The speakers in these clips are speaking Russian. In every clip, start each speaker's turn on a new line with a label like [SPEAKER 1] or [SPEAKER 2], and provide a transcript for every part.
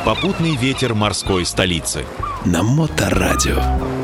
[SPEAKER 1] Попутный ветер морской столицы.
[SPEAKER 2] На Моторадио.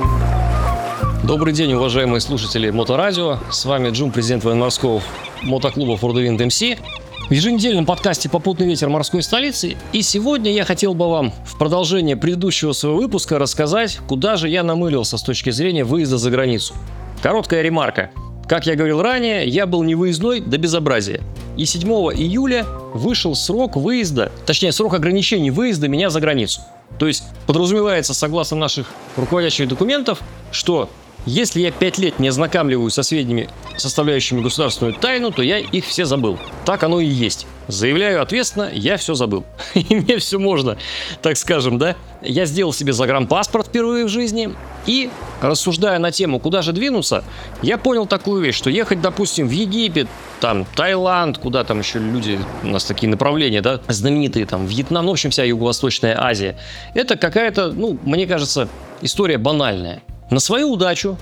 [SPEAKER 3] Добрый день, уважаемые слушатели Моторадио. С вами Джум, президент военно-морского мотоклуба Ford Wind MC. В еженедельном подкасте «Попутный ветер морской столицы». И сегодня я хотел бы вам в продолжение предыдущего своего выпуска рассказать, куда же я намылился с точки зрения выезда за границу. Короткая ремарка. Как я говорил ранее, я был невыездной до безобразия. И 7 июля вышел срок выезда, точнее срок ограничений выезда меня за границу. То есть подразумевается, согласно наших руководящих документов, что если я 5 лет не ознакомливаюсь со сведениями, составляющими государственную тайну, то я их все забыл. Так оно и есть. Заявляю ответственно, я все забыл. И мне все можно, так скажем, да? Я сделал себе загранпаспорт впервые в жизни. И, рассуждая на тему, куда же двинуться, я понял такую вещь, что ехать, допустим, в Египет, там, Таиланд, куда там еще люди, у нас такие направления, да, знаменитые, там, Вьетнам, ну, в общем, вся Юго-Восточная Азия, это какая-то, ну, мне кажется, история банальная. На свою удачу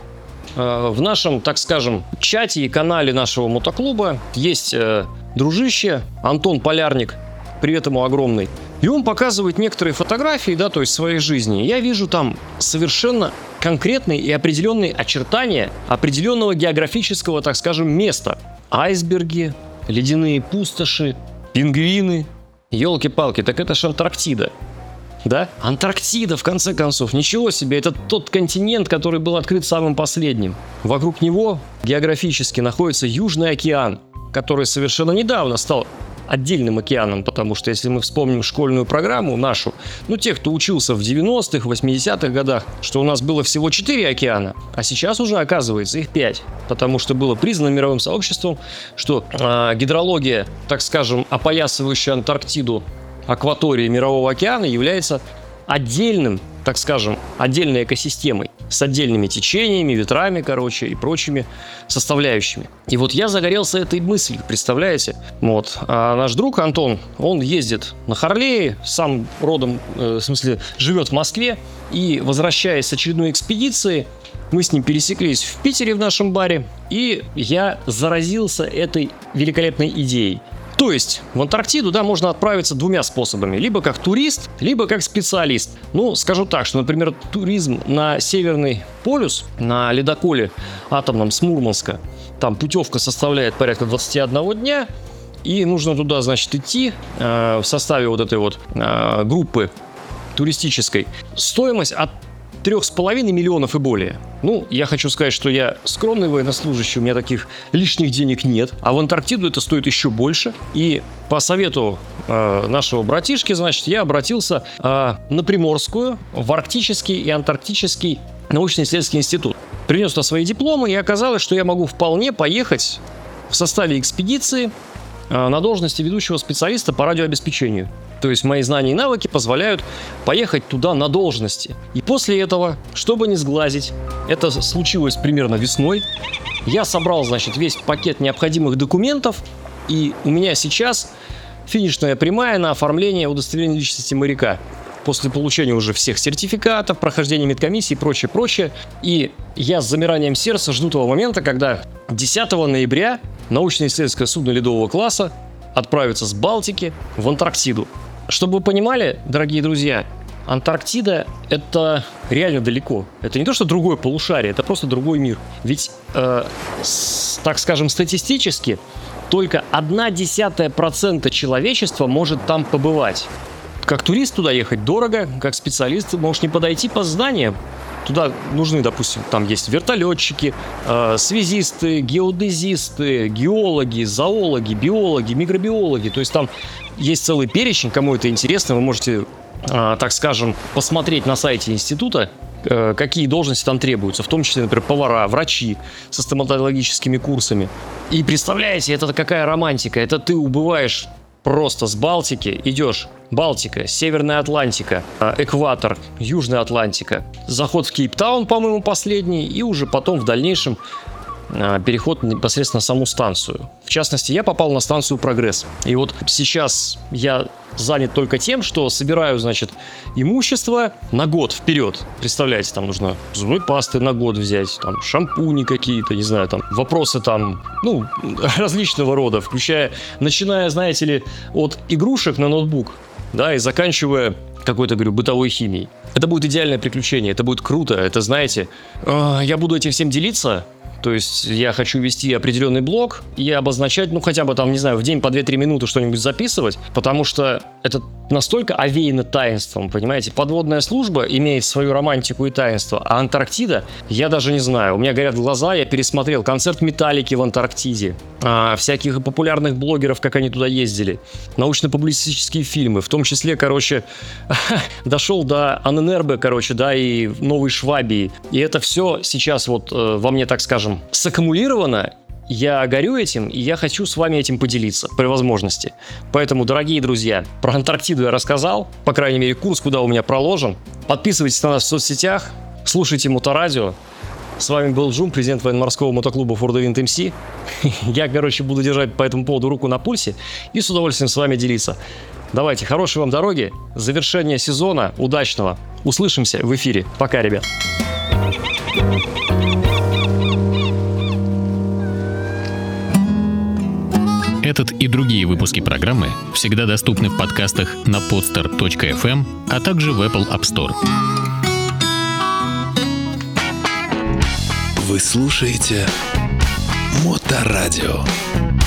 [SPEAKER 3] в нашем, так скажем, чате и канале нашего мотоклуба есть дружище Антон Полярник, привет ему огромный, и он показывает некоторые фотографии, да, то есть своей жизни. Я вижу там совершенно конкретные и определенные очертания определенного географического, так скажем, места. Айсберги, ледяные пустоши, пингвины. Елки-палки, так это ж Антарктида. Да? Антарктида, в конце концов, ничего себе, это тот континент, который был открыт самым последним. Вокруг него географически находится Южный океан, который совершенно недавно стал отдельным океаном, потому что если мы вспомним школьную программу нашу, ну, тех, кто учился в 90-х, 80-х годах, что у нас было всего 4 океана, а сейчас уже, оказывается, их 5, потому что было признано мировым сообществом, что гидрология, так скажем, опоясывающая Антарктиду акватории Мирового океана является отдельным, так скажем, отдельной экосистемой с отдельными течениями, ветрами, короче, и прочими составляющими. И вот я загорелся этой мыслью, представляете? Вот. А наш друг Антон, он ездит на Харлее, сам родом, в смысле, живет в Москве, и, возвращаясь с очередной экспедиции, мы с ним пересеклись в Питере в нашем баре, и я заразился этой великолепной идеей. То есть в Антарктиду, да, можно отправиться двумя способами. Либо как турист, либо как специалист. Ну, скажу так, что, например, туризм на Северный полюс, на ледоколе атомном с Мурманска, там путевка составляет порядка 21 дня, и нужно туда, значит, идти в составе вот этой вот группы туристической. Стоимость от 3,5 миллионов и более. Ну, я хочу сказать, что я скромный военнослужащий, у меня таких лишних денег нет. А в Антарктиду это стоит еще больше. И по совету нашего братишки, значит, я обратился на Приморскую, в Арктический и Антарктический научно-исследовательский институт. Принес туда свои дипломы, и оказалось, что я могу вполне поехать в составе экспедиции на должности ведущего специалиста по радиообеспечению. То есть мои знания и навыки позволяют поехать туда на должности. И после этого, чтобы не сглазить, это случилось примерно весной, я собрал, значит, весь пакет необходимых документов, и у меня сейчас финишная прямая на оформление удостоверения личности моряка. После получения уже всех сертификатов, прохождения медкомиссии и прочее. И я с замиранием сердца жду того момента, когда 10 ноября научно-исследовательское судно ледового класса отправится с Балтики в Антарктиду. Чтобы вы понимали, дорогие друзья, Антарктида — это реально далеко. Это не то, что другое полушарие, это просто другой мир. Ведь, так скажем, статистически, только 0,1% человечества может там побывать. Как турист туда ехать дорого, как специалист можешь не подойти по знаниям. Туда нужны, допустим, там есть вертолетчики, связисты, геодезисты, геологи, зоологи, биологи, микробиологи. То есть там есть целый перечень, кому это интересно, вы можете, так скажем, посмотреть на сайте института, какие должности там требуются, в том числе, например, повара, врачи со стоматологическими курсами. И представляете, это какая романтика, это ты убываешь просто с Балтики, идешь Балтика, Северная Атлантика, экватор, Южная Атлантика, заход в Кейптаун, по-моему, последний, и уже потом в дальнейшем переход непосредственно на саму станцию. В частности, я попал на станцию «Прогресс». И вот сейчас я занят только тем, что собираю, значит, имущество на год вперед. Представляете, там нужно зубной пасты на год взять, там шампуни какие-то, не знаю, там вопросы там, ну, различного рода, начиная, знаете ли, от игрушек на ноутбук, да, и заканчивая какой-то, говорю, бытовой химией. Это будет идеальное приключение, это будет круто, это, знаете, я буду этим всем делиться. То есть я хочу вести определенный блог и обозначать, хотя бы там, не знаю, в день по 2-3 минуты что-нибудь записывать, потому что это настолько овеяно таинством, понимаете? Подводная служба имеет свою романтику и таинство, а Антарктида, я даже не знаю, у меня горят глаза, я пересмотрел концерт Металлики в Антарктиде, всяких популярных блогеров, как они туда ездили, научно-публицистические фильмы, в том числе, дошел до Анненербе, и Новой Швабии, и это все сейчас во мне, так скажем, саккумулировано. Я горю этим, и я хочу с вами этим поделиться при возможности. Поэтому, дорогие друзья, про Антарктиду я рассказал, по крайней мере, курс, куда у меня проложен. Подписывайтесь на нас в соцсетях, слушайте Моторадио. С вами был Джум, президент военно-морского мотоклуба Ford Wind MC. Я, буду держать по этому поводу руку на пульсе и с удовольствием с вами делиться. Давайте, хорошей вам дороги, завершения сезона, удачного. Услышимся в эфире. Пока, ребят.
[SPEAKER 4] Этот и другие выпуски программы всегда доступны в подкастах на podster.fm, а также в Apple App Store.
[SPEAKER 2] Вы слушаете Моторадио.